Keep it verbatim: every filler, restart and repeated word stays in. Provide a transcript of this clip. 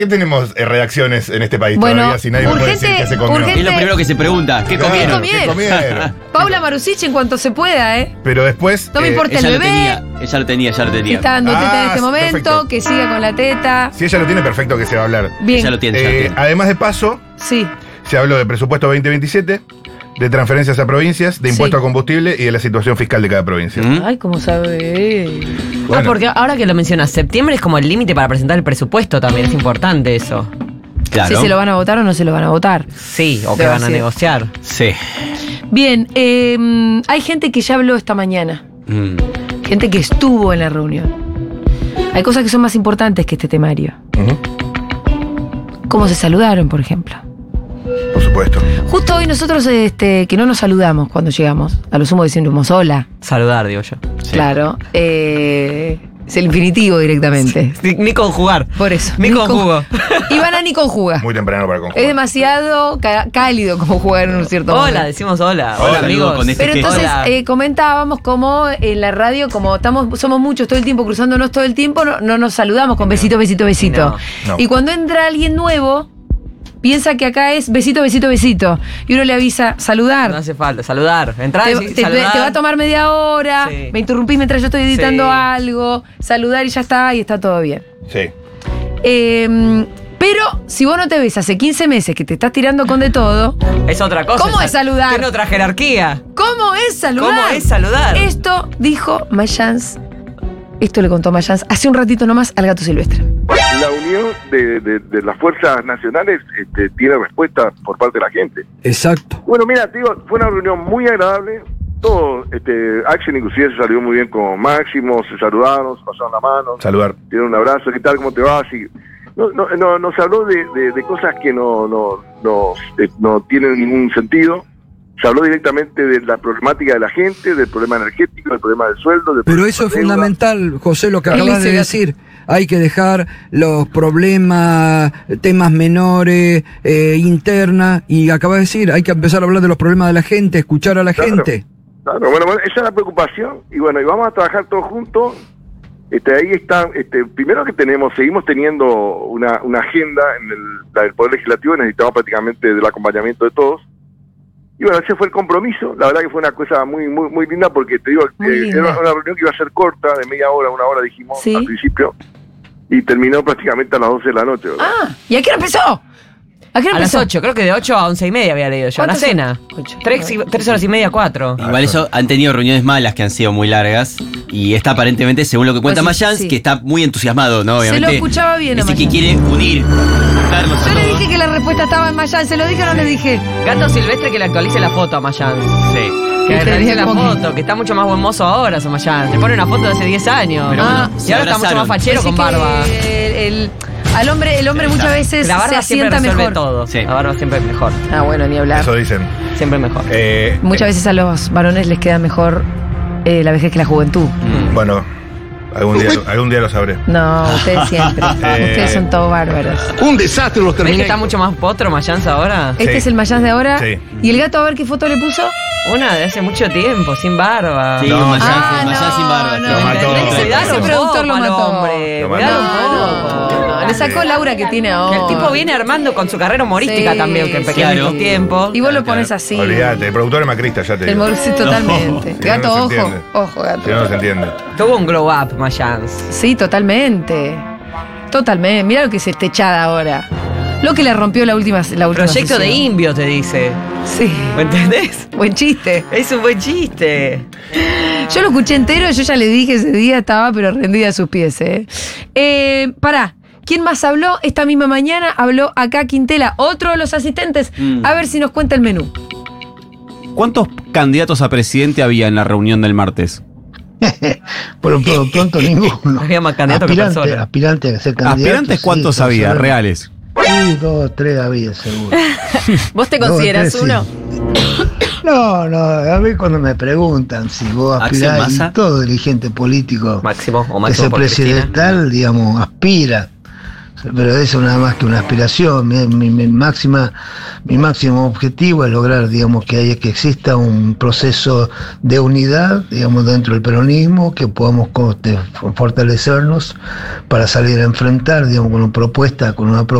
¿Qué tenemos eh, redacciones en este país Bueno, todavía si nadie me puede urgente- decir qué se comió? urgente- Es lo primero que se pregunta. ¿Qué Claro, comieron? ¿qué comieron? Paula Marusic en cuanto se pueda, ¿eh? Pero después... No me eh, importa Ella el lo bebé. tenía, ella lo tenía, ella lo Si tenía. está dando teta en Ah, este momento, perfecto. que siga con la teta. Si ella lo tiene, perfecto que se va a hablar. Bien. Ella lo tiene, ella lo Eh, tiene. además de paso, Sí. se habló de presupuesto veinte veintisiete, de transferencias a provincias, de impuesto Sí. a combustible y de la situación fiscal de cada provincia. ¿Mm? Ay, ¿cómo sabe? Bueno. Ah, porque ahora que lo mencionas, septiembre es como el límite para presentar el presupuesto también, es importante eso. Claro. Si se lo van a votar o no se lo van a votar. Sí, o que Debe van a ser. negociar. Sí. Bien, eh, hay gente que ya habló esta mañana. Mm. Gente que estuvo en la reunión. Hay cosas que son más importantes que este temario. Ujú, Cómo se saludaron, por ejemplo. por supuesto. Justo hoy nosotros, este, que no nos saludamos cuando llegamos. A lo sumo decimos hola. Saludar, digo yo. Sí. Claro. Eh, es el infinitivo directamente. Ni, ni conjugar. Por eso. Ni conjugo. Ivana ni conjuga. Muy temprano para conjugar. Es demasiado ca- cálido como jugar en un cierto Hola, momento. decimos hola. Hola, Hola, saludo amigos. con este Pero gesto. entonces Hola. eh, comentábamos como en la radio, como estamos, somos muchos todo el tiempo, cruzándonos todo el tiempo, no, no nos saludamos con besito, besito, besito. No, no. Y cuando entra alguien nuevo, piensa que acá es besito, besito, besito. Y uno le avisa, saludar. No hace falta, saludar. Entrar Te, y decir, te- saludar. te va a tomar media hora, Sí. me interrumpís mientras yo estoy editando Sí. algo, saludar y ya está, y está todo bien. Sí. Eh, pero si vos no te ves hace quince meses que te estás tirando con de todo, Es otra cosa. ¿Cómo es saludar? Tiene otra jerarquía. ¿cómo es saludar? ¿Cómo es saludar? Esto dijo Mayans, esto le contó Mayans hace un ratito nomás al Gato Silvestre. La unión de, de- de las fuerzas nacionales este, tiene respuesta por parte de la gente. Exacto. Bueno, mira, te digo, fue una reunión muy agradable. Todo, este, Axel inclusive se salió muy bien con Máximo, se saludaron, se pasaron la mano, Saludar. dieron un abrazo, ¿qué tal? ¿Cómo te va? Así, no, no, no, nos habló de, de- de cosas que no, no, no, eh, no tienen ningún sentido. Se habló directamente de la problemática de la gente, del problema energético, del problema del sueldo. Del Pero problema eso es de deuda. fundamental, José, lo que Él acabas dice de que- decir. Hay que dejar los problemas, temas menores, eh, interna, y acabas de decir, hay que empezar a hablar de los problemas de la gente, escuchar a la Claro. gente. Claro, bueno, bueno, esa es la preocupación y bueno, y vamos a trabajar todos juntos. Este, ahí está, este, primero que tenemos, seguimos teniendo una, una agenda en el, la del Poder Legislativo, necesitamos prácticamente del acompañamiento de todos. Y bueno, ese fue el compromiso, la verdad que fue una cosa muy muy muy linda porque te digo, Muy eh, linda. era una reunión que iba a ser corta, de media hora, una hora dijimos Sí. al principio, y terminó prácticamente a las doce de la noche, ¿verdad? Ah, ¿y a qué hora empezó? ¿A qué hora A las empezó? ocho, creo que de ocho a once y media había leído yo. Una ¿Cuántos cena. son? Ocho. Tres, y- tres horas y media, cuatro. Igual eso han tenido reuniones malas que han sido muy largas y esta aparentemente, según lo que cuenta Pues sí, Mayans, sí. que está muy entusiasmado, ¿no? Se lo Obviamente. escuchaba bien a Dice que Mayans. quiere unir, juntarlos a Yo le todos. dije que la respuesta estaba en Mayans, ¿se lo dije o no le dije? Gato Silvestre que le actualice la foto a Mayans. Sí. Que le Está actualice bien, la ¿cómo? foto, que está mucho más buen mozo ahora, su Mayans. Le pone una foto de hace diez años. Pero Ah, bueno, y se ahora está mucho abrazaron. más fachero con Así que barba. El, el- al hombre, el hombre muchas veces La se barba siempre asienta resuelve mejor. todo. Sí. La barba siempre es mejor. Ah, bueno, ni hablar. Eso dicen. Siempre mejor. Eh, Muchas veces a los varones les queda mejor eh, la vejez que la juventud. Mm. Bueno, algún día, algún día lo sabré. No, ustedes siempre. Eh. Ustedes son todos bárbaros. Un desastre los ¿Ves que terminé. está mucho más potro Mayans ahora? Este Sí. es el Mayans de ahora. Sí. ¿Y el gato a ver qué foto le puso? Una de hace mucho tiempo, sin barba. Sí, No, Mayans, ah, Mayans no, sin barba. no. sí. Lo mató. Cuidalo Ese un productor lo poco al mató. hombre. Lo Cuidalo mató. un No, poco. no, no, le sacó Laura que tiene Que ahora. el tipo viene armando con su carrera humorística Sí, también, que en sí. pequeños Claro. tiempos. Y vos lo Claro, pones claro. así. Olvídate, el productor es macrista, ya te El digo. mor- sí, totalmente. No, si Gato, no, no se ojo. entiende. Ojo, gato. Si no, no se entiende. Tuvo un glow up, Mayans. Sí, totalmente. Totalmente. Mira lo que es el techada ahora. Lo que le rompió la última, la última Proyecto de sesión. Indio, te dice. Sí. ¿Me entendés? Buen chiste. Es un buen chiste. Yo lo escuché entero, yo ya le dije ese día, estaba pero rendida a sus pies. ¿eh? Eh, pará, ¿quién más habló? Esta misma mañana habló acá Quintela, otro de los asistentes. Mm. A ver si nos cuenta el menú. ¿Cuántos candidatos a presidente había en la reunión del martes? Pero pronto, pronto ninguno. Había más candidato que aspirante, persona. aspirante a ser candidato. ¿Aspirantes sí, cuántos todos había? sabemos. Reales. Sí, dos, tres había, seguro. ¿Vos te Dos, consideras tres, uno? sí. No, no, a mí cuando me preguntan si vos Axel aspirás, Massa. y todo dirigente político Máximo o que máximo sea por Cristina. presidencial, digamos, aspira. pero eso nada más que una aspiración. Mi, mi, mi máxima, mi máximo objetivo es lograr, digamos, que haya, que exista un proceso de unidad, digamos, dentro del peronismo, que podamos fortalecernos para salir a enfrentar, digamos, con una propuesta, con una propuesta